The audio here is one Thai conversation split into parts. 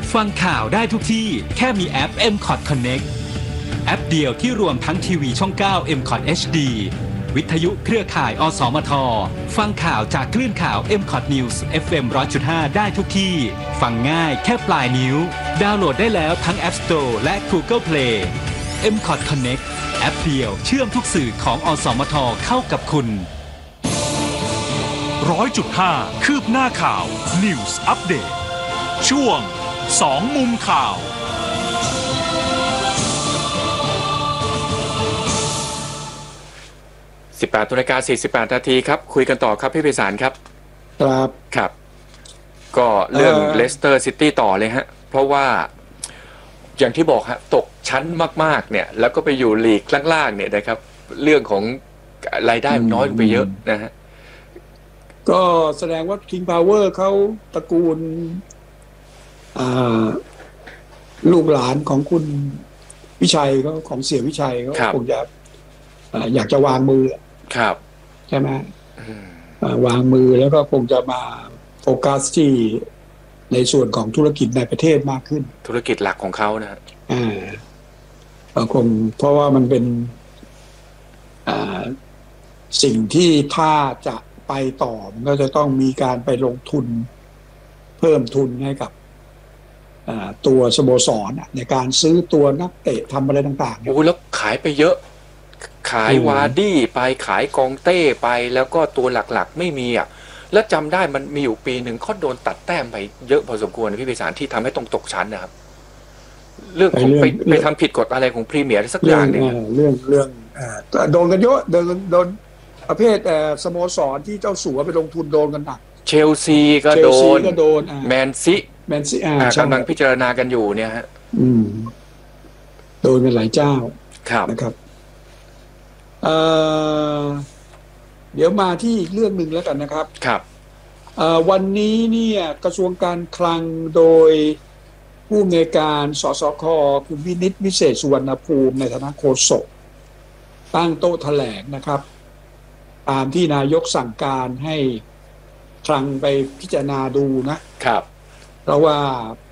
ฟังข่าวได้ทุกที่แค่มีแอป MCOT Connect แอปเดียวที่รวมทั้งทีวีช่อง 9 MCOT HD วิทยุเครือข่ายอสมทฟังข่าวจากคลื่นข่าว MCOT News FM 100.5 ได้ทุกที่ฟังง่ายแค่ปลายนิ้วดาวน์โหลดได้แล้วทั้ง App Store และ Google Play MCOT Connect แอปเดียวเชื่อมทุกสื่อของอสมทเข้ากับคุณ 100.5 คืบหน้าข่าว News Update ช่วง2มุมข่าว 18:48 นาทีครับคุยกันต่อครับพี่ไพศาลครับครับก็เรื่องเลสเตอร์ซิตี้ต่อเลยฮะเพราะว่าอย่างที่บอกฮะตกชั้นมากๆเนี่ยแล้วก็ไปอยู่ลีกล่างๆเนี่ยนะครับเรื่องของรายได้มันน้อยลงไปเยอะนะฮะก็แสดงว่า King Power เขาตระกูลลูกหลานของคุณวิชัยเขาของเสี่ยวิชัยเขาคงจะอยากจะวางมือครับใช่ไหมวางมือแล้วก็คงจะมาโฟกัสที่ในส่วนของธุรกิจในประเทศมากขึ้นธุรกิจหลักของเขานะคงเพราะว่ามันเป็นสิ่งที่ถ้าจะไปต่อมันก็จะต้องมีการไปลงทุนเพิ่มทุนให้กับตัวสโมสรในการซื้อตัวนักเตะทำอะไรต่างๆโอ้แล้วขายไปเยอะขายวาร์ดี้ไปขายกองเต้ไปแล้วก็ตัวหลักๆไม่มีอ่ะแล้วจำได้มันมีอยู่ปีหนึ่งเขาโดนตัดแต้มไปเยอะพอสมควรพี่ไพศาลที่ทำให้ต้องตกชั้นนะครับเรื่องของไปทำผิดกฎอะไรของพรีเมียร์สักอย่างเนี่ยเรื่องโดนกันเยอะโดนประเภทสโมสรที่เจ้าสัวไปลงทุนโดนกันหนักเชลซีก็โดนแมนซีกำลังพิจารณากันอยู่เนี่ยฮะโดนกันหลายเจ้าครับนะครับเดี๋ยวมาที่อีกเรื่องหนึ่งแล้วกันนะครับครับวันนี้เนี่ยกระทรวงการคลังโดยผู้อำนวยการสสค.คุณวินิตวิเศษสุวรรณภูมิในฐานะโฆษกตั้งโต๊ะแถลงนะครับตามที่นายกสั่งการให้คลังไปพิจารณาดูนะครับเพราะว่า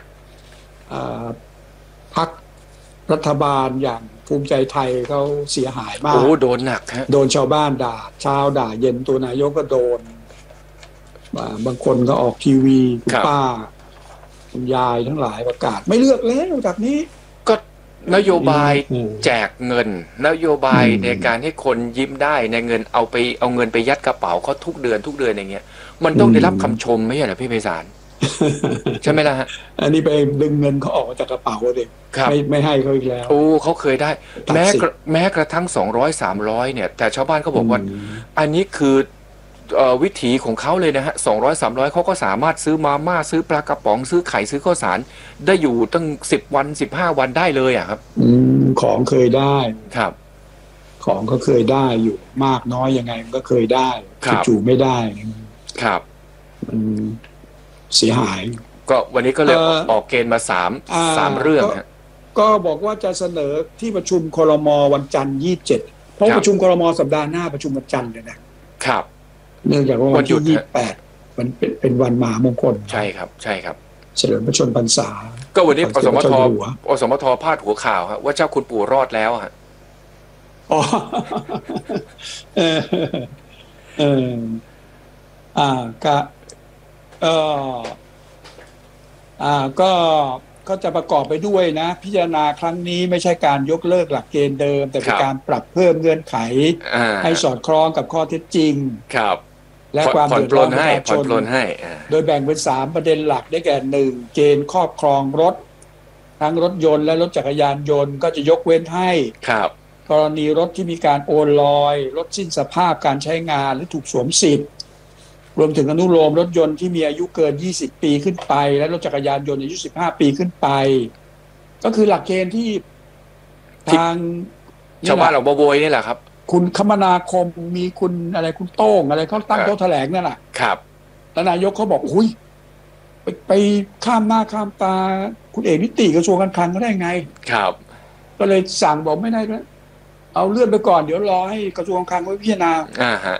พรรครัฐบาลอย่างภูมิใจไทยเขาเสียหายมากโอ้โดนหนักฮะโดนชาวบ้านด่าเช้าด่าเย็นตัวนายกก็โดนบางคนก็ออกทีวีคุณป้าคุณยายทั้งหลายประกาศไม่เลือกแล้วจากนี้ก็นโยบายแจกเงินนโยบายในการให้คนยิ้มได้ในเงินเอาเงินไปยัดกระเป๋าเขาทุกเดือนอย่างเงี้ยมันต้องได้รับคำชมไม่ใช่เหรอพี่ไพศาลใช่ไหมล่ะฮะอันนี้ไปดึงเงินเขาออกมาจากกระเป๋าเด็กไม่ให้เขาอีกแล้วโอ้เขาเคยได้แม้กระทั่ง200-300เนี่ยแต่ชาวบ้านเขาบอกว่าอันนี้คือวิถีของเขาเลยนะฮะ200-300เขาก็สามารถซื้อมาม่าซื้อปลากระป๋องซื้อไข่ซื้อข้าวสารได้อยู่ตั้ง10 วัน15 วันได้เลยอ่ะครับของเคยได้ครับของก็เคยได้อยู่มากน้อยยังไงมันก็เคยได้จู่ๆไม่ได้ครับเสียหายก็วันนี้ก็เลยออกเกณฑ์มา3เรื่องก็บอกว่าจะเสนอที่ประชุมครม.วันจันทร์27เพราะประชุมครม.สัปดาห์หน้าประชุมวันจันทร์เลยนะครับเนื่องจากว่าวันที่28มันเป็นวันมหามงคลใช่ครับเฉลิมพระชนมพรรษาก็วันนี้อสมทพาดหัวข่าวว่าเจ้าคุณปู่รอดแล้วฮะอ๋อก็จะประกอบไปด้วยนะพิจารณาครั้งนี้ไม่ใช่การยกเลิกหลักเกณฑ์เดิมแต่เป็นการปรับเพิ่มเงื่อนไขให้สอดคล้องกับข้อเท็จจริงและความเดือดร้อนประชาชนโดยแบ่งเป็น3ประเด็นหลักได้แก่1เกณฑ์ครอบครองรถทั้งรถยนต์และรถจักรยานยนต์ก็จะยกเว้นให้กรณีรถที่มีการโอนลอยรถสิ้นสภาพการใช้งานหรือถูกสวมสิทธิ์รวมถึงอนุโลมรถยนต์ที่มีอายุเกิน20 ปีขึ้นไปและรถจักรยานยนต์อายุ15 ปีขึ้นไปก็คือหลักเกณฑ์ที่ทางชาวบ้านหลวงบัวโวยนี่แหละครับคุณคมนาคมมีคุณอะไรคุณโต้งอะไรเขาตั้งโต๊ะแถลงนั่นแหละครับแล้วนายกเขาบอกอุ้ยไปข้ามหน้าข้ามตาคุณเอกนิติกระทรวงการคลังเขาได้ไงครับก็เลยสั่งบอกไม่ได้ด้วยเอาเลื่อนไปก่อนเดี๋ยวรอให้กระทรวงการคลังไว้พิจารณาฮะ